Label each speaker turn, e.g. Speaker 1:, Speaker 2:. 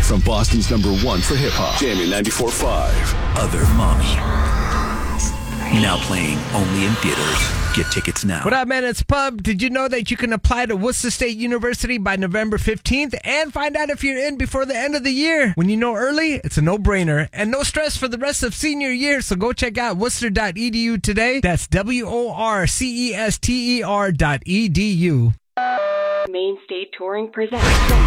Speaker 1: from Boston's #1 for hip-hop. Jamie 94.5.
Speaker 2: Other Mommy. Now playing only in theaters. Get tickets now.
Speaker 3: What up, man? It's Pub. Did you know that you can apply to Worcester State University by November 15th and find out if you're in before the end of the year? When you know early, it's a no-brainer. And no stress for the rest of senior year, so go check out worcester.edu today. That's WORCESTER.edu.
Speaker 4: Main State Touring presents